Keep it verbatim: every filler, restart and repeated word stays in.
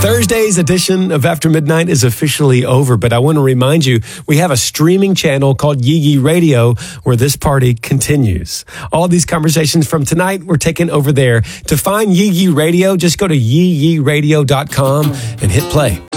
Thursday's edition of After Midnight is officially over, but I want to remind you, we have a streaming channel called Yee Yee Radio where this party continues. All these conversations from tonight were taken over there. To find Yee Yee Radio, just go to yee yee radio dot com and hit play.